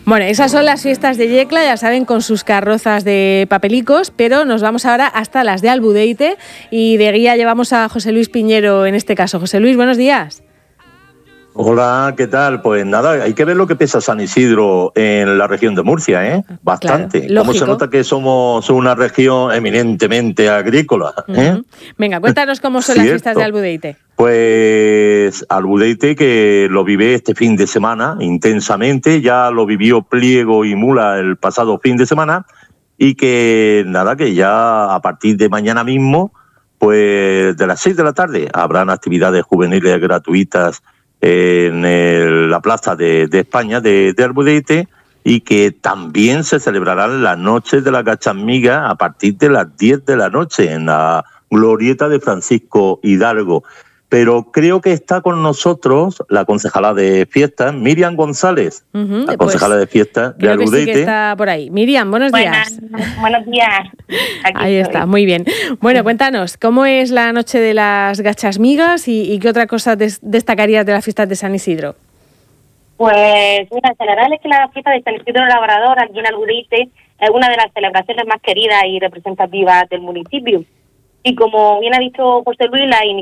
Bueno, esas son las fiestas de Yecla, ya saben, con sus carrozas de papelicos, pero nos vamos ahora hasta las de Albudeite y de guía llevamos a José Luis Piñero en este caso. José Luis, buenos días. Hola, ¿qué tal? Pues nada, hay que ver lo que pesa San Isidro en la región de Murcia, ¿eh? Bastante. Claro, cómo se nota que somos una región eminentemente agrícola, ¿eh? Venga, cuéntanos cómo son las fiestas de Albudeite. Pues Albudeite, que lo vive este fin de semana intensamente, ya lo vivió Pliego y Mula el pasado fin de semana, y que nada, que ya a partir de mañana mismo, pues de las 6 de la tarde, habrán actividades juveniles gratuitas en la plaza de España de Albudeite, y que también se celebrarán las noches de la Gachamiga a partir de las 10 de la noche en la glorieta de Francisco Hidalgo. Pero creo que está con nosotros la concejala de fiestas, Miriam González, la concejala de fiestas de Albudeite. Sí que está por ahí. Miriam, buenos días. Buenos días. Ahí está, muy bien. Bueno, cuéntanos, ¿cómo es la noche de las gachas migas y qué otra cosa destacarías de las fiestas de San Isidro? Pues mira, en general es que la fiesta de San Isidro Labrador aquí en Albudeite es una de las celebraciones más queridas y representativas del municipio. Y como bien ha dicho José Luis, la